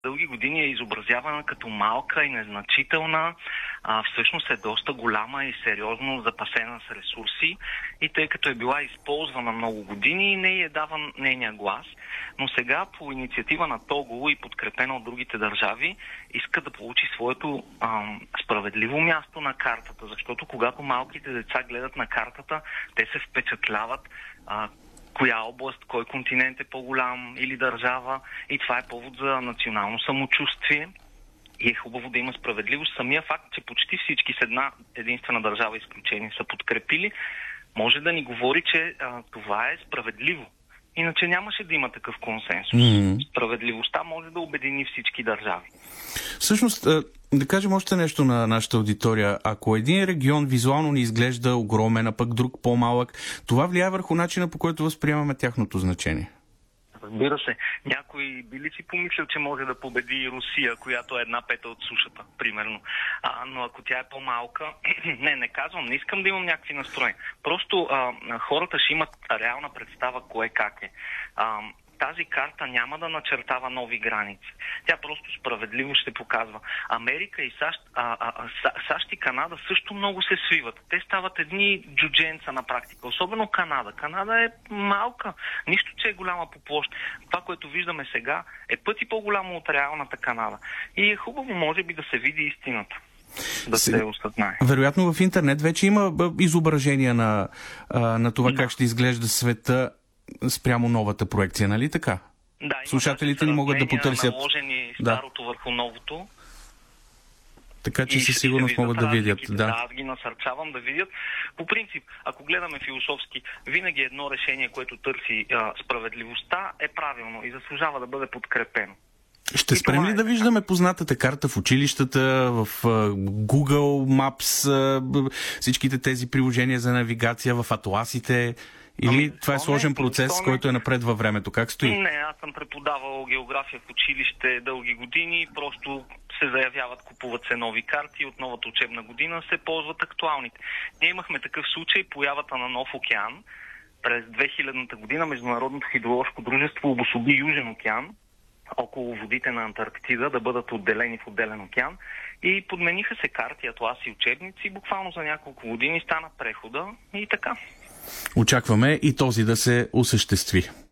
Дълги години е изобразявана като малка и незначителна, всъщност е доста голяма и сериозно запасена с ресурси и тъй като е била използвана много години, не е даван нейния глас, но сега по инициатива на Того и подкрепена от другите държави иска да получи своето справедливо място на картата, защото когато малките деца гледат на картата, те се впечатляват коя област, кой континент е по-голям или държава и това е повод за национално самочувствие и е хубаво да има справедливост. Самия факт, че почти всички с една единствена държава изключение са подкрепили, може да ни говори, че това е справедливо. Иначе нямаше да има такъв консенсус. Справедливостта може да обедини всички държави. Всъщност, да кажем още нещо на нашата аудитория. Ако един регион визуално ни изглежда огромен, а пък друг по-малък, това влияе върху начина, по който възприемаме тяхното значение. Разбира се. Някой би ли си помислил, че може да победи Русия, която е 1/5 от сушата, примерно. Но ако тя е по-малка, не казвам, не искам да имам някакви настроения. Просто хората ще имат реална представа кое как е. Тази карта няма да начертава нови граници. Тя просто справедливо ще показва. Америка и САЩ и Канада също много се свиват. Те стават едни джудженца на практика. Особено Канада. Канада е малка. Нищо, че е голяма по площ. Това, което виждаме сега, е пъти по-голямо от реалната Канада. И е хубаво, може би, да се види истината. Да се осъзнае. Вероятно в интернет вече има изображения на това как ще изглежда света спрямо новата проекция, нали така? Да, слушателите ни могат да потърсят наложени старото върху новото. Така че със сигурност могат да видят. Да, аз ги насърчавам да видят. По принцип, ако гледаме философски, винаги едно решение, което търси справедливостта, е правилно и заслужава да бъде подкрепено. Ще спрем ли да виждаме познатата карта в училищата, в Google Maps, всичките тези приложения за навигация, в атласите? Или това е сложен процес, който е напред във времето? Как стои? Не, аз съм преподавал география в училище дълги години. Просто се заявяват, купуват се нови карти. От новата учебна година се ползват актуалните. Ние имахме такъв случай, появата на нов океан. През 2000-та година Международното хидроложко дружество обособи Южен океан около водите на Антарктида да бъдат отделени в отделен океан и подмениха се карти, атласи, учебници. Буквално за няколко години стана прехода и така. Очакваме и този да се осъществи.